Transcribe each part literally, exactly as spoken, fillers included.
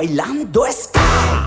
bailando ska.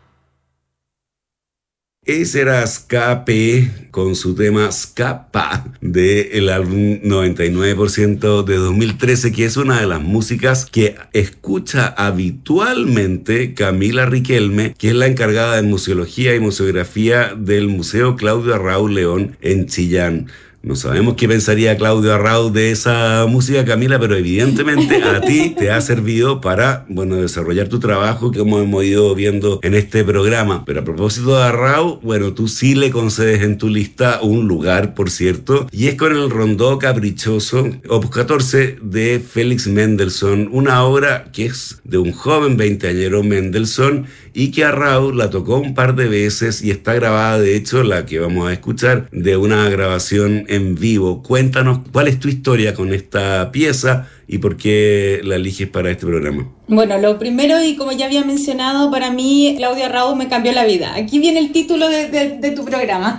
Ese era Ska P con su tema Scapa del álbum noventa y nueve por ciento de dos mil trece, que es una de las músicas que escucha habitualmente Camila Riquelme, que es la encargada de museología y museografía del Museo Claudio Arrau León en Chillán. No sabemos qué pensaría Claudio Arrau de esa música, Camila, pero evidentemente a ti te ha servido para, bueno, desarrollar tu trabajo, como hemos ido viendo en este programa. Pero a propósito de Arrau, bueno, tú sí le concedes en tu lista un lugar, por cierto, y es con el Rondó Caprichoso, opus catorce de Félix Mendelssohn, una obra que es de un joven veinteañero Mendelssohn y que Arrau la tocó un par de veces y está grabada, de hecho, la que vamos a escuchar, de una grabación en vivo. Cuéntanos cuál es tu historia con esta pieza y por qué la eliges para este programa. Bueno, lo primero, y como ya había mencionado, para mí Claudio Arrau me cambió la vida. Aquí viene el título de, de, de tu programa.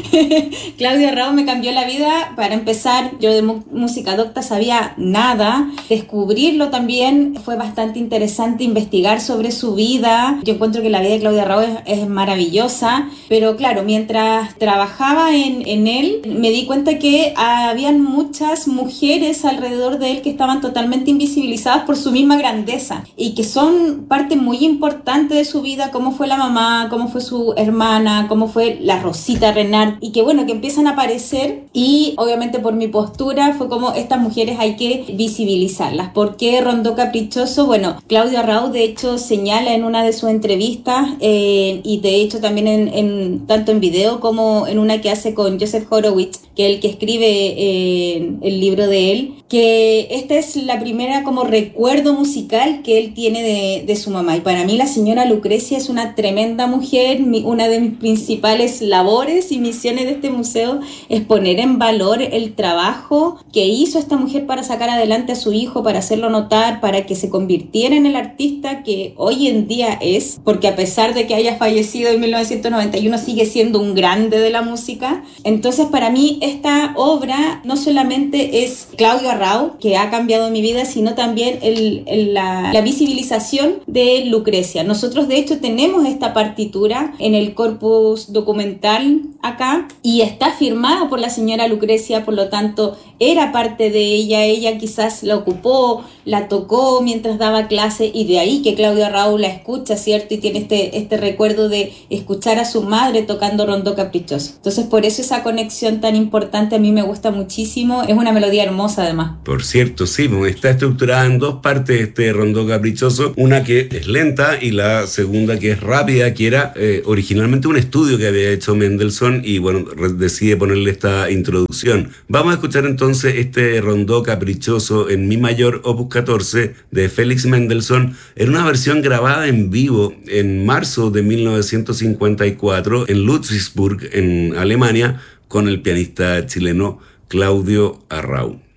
Claudio Arrau me cambió la vida. Para empezar, yo de mu- música docta sabía nada. Descubrirlo también fue bastante interesante, investigar sobre su vida. Yo encuentro que la vida de Claudio Arrau es, es maravillosa, pero claro, mientras trabajaba en, en él, me di cuenta que habían muchas mujeres alrededor de él que estaban totalmente invisibilizadas por su misma grandeza, y que son parte muy importante de su vida, cómo fue la mamá, cómo fue su hermana, cómo fue la Rosita Renard, y que bueno, que empiezan a aparecer, y obviamente por mi postura fue como estas mujeres hay que visibilizarlas. ¿Por qué Rondó Caprichoso? Bueno, Claudio Arrau de hecho señala en una de sus entrevistas, eh, y de hecho también en, en tanto en video como en una que hace con Joseph Horowitz, que es el que escribe eh, el libro de él, que esta es la primera como recuerdo musical que él tiene de, de su mamá. Y para mí la señora Lucrecia es una tremenda mujer. Mi, una de mis principales labores y misiones de este museo es poner en valor el trabajo que hizo esta mujer para sacar adelante a su hijo, para hacerlo notar, para que se convirtiera en el artista que hoy en día es, porque a pesar de que haya fallecido en mil novecientos noventa y uno sigue siendo un grande de la música. Entonces para mí esta obra no solamente es Claudio Arrau, que ha cambiado mi vida, sino también el, el, la la visibilización de Lucrecia. Nosotros de hecho tenemos esta partitura en el corpus documental acá y está firmada por la señora Lucrecia, por lo tanto era parte de ella, ella quizás la ocupó, la tocó mientras daba clase, y de ahí que Claudio Arrau la escucha, ¿cierto? Y tiene este, este recuerdo de escuchar a su madre tocando Rondó Caprichoso. Entonces por eso esa conexión tan importante a mí me gusta muchísimo, es una melodía hermosa además. Por cierto, sí, está estructurada en dos partes este Rondó Caprichoso, una que es lenta y la segunda que es rápida, que era eh, originalmente un estudio que había hecho Mendelssohn y bueno, decide ponerle esta introducción. Vamos a escuchar entonces este Rondó Caprichoso en mi mayor opus catorce de Félix Mendelssohn en una versión grabada en vivo en marzo de mil novecientos cincuenta y cuatro en Ludwigsburg, en Alemania, con el pianista chileno Claudio Arrau.